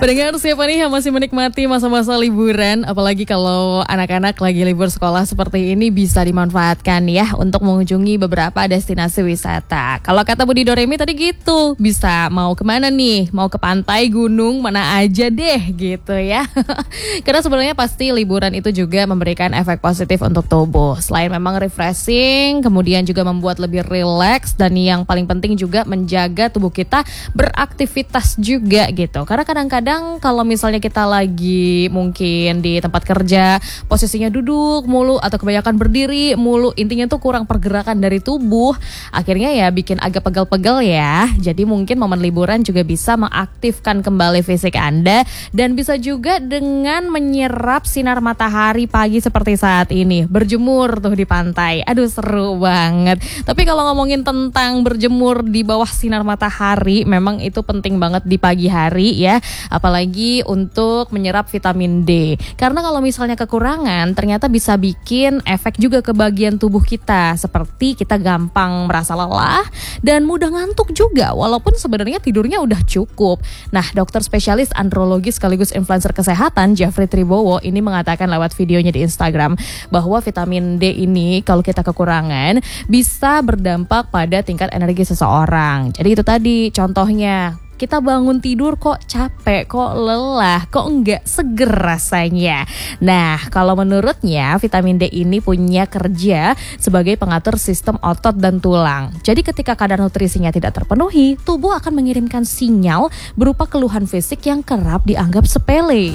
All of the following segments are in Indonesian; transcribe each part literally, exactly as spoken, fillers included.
Pendengar siapa nih yang masih menikmati masa-masa liburan? Apalagi kalau anak-anak lagi libur sekolah seperti ini, bisa dimanfaatkan ya untuk mengunjungi beberapa destinasi wisata. Kalau kata Budi Doremi tadi gitu, bisa mau kemana nih? Mau ke pantai, gunung, mana aja deh gitu ya. Karena sebenarnya pasti liburan itu juga memberikan efek positif untuk tubuh. Selain memang refreshing, kemudian juga membuat lebih rileks, dan yang paling penting juga menjaga tubuh kita beraktivitas juga gitu. Karena kadang-kadang kalau misalnya kita lagi mungkin di tempat kerja, posisinya duduk mulu atau kebanyakan berdiri mulu, intinya tuh kurang pergerakan dari tubuh, akhirnya ya bikin agak pegel-pegel ya. Jadi mungkin momen liburan juga bisa mengaktifkan kembali fisik Anda, dan bisa juga dengan menyerap sinar matahari pagi seperti saat ini, berjemur tuh di pantai. Aduh, seru banget. Tapi kalau ngomongin tentang berjemur di bawah sinar matahari, memang itu penting banget di pagi hari ya, apalagi untuk menyerap vitamin D. Karena kalau misalnya kekurangan, ternyata bisa bikin efek juga ke bagian tubuh kita, seperti kita gampang merasa lelah dan mudah ngantuk juga, walaupun sebenarnya tidurnya udah cukup. Nah, dokter spesialis andrologi sekaligus influencer kesehatan Jeffrey Tribowo ini mengatakan lewat videonya di Instagram bahwa vitamin D ini kalau kita kekurangan bisa berdampak pada tingkat energi seseorang. Jadi itu tadi contohnya, kita bangun tidur kok capek, kok lelah, kok enggak seger rasanya. Nah, kalau menurutnya vitamin D ini punya kerja sebagai pengatur sistem otot dan tulang. Jadi ketika kadar nutrisinya tidak terpenuhi, tubuh akan mengirimkan sinyal berupa keluhan fisik yang kerap dianggap sepele.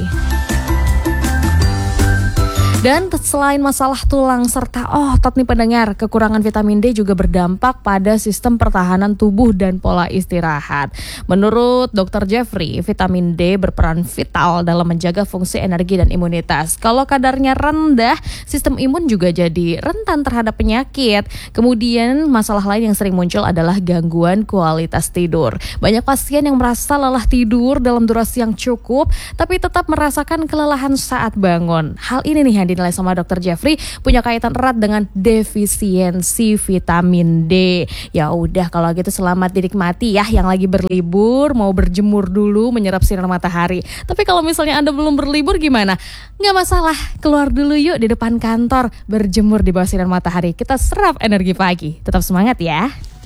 Dan selain masalah tulang serta otot nih pendengar, kekurangan vitamin D juga berdampak pada sistem pertahanan tubuh dan pola istirahat. Menurut dokter Jeffrey, vitamin D berperan vital dalam menjaga fungsi energi dan imunitas. Kalau kadarnya rendah, sistem imun juga jadi rentan terhadap penyakit. Kemudian masalah lain yang sering muncul adalah gangguan kualitas tidur. Banyak pasien yang merasa lelah tidur dalam durasi yang cukup, tapi tetap merasakan kelelahan saat bangun. Hal ini nih yang dinilai sama dokter Jeffrey punya kaitan erat dengan defisiensi vitamin D. Ya udah, kalau gitu selamat dinikmati ya yang lagi berlibur, mau berjemur dulu menyerap sinar matahari. Tapi kalau misalnya Anda belum berlibur gimana? Nggak masalah, keluar dulu yuk di depan kantor, berjemur di bawah sinar matahari. Kita serap energi pagi. Tetap semangat ya.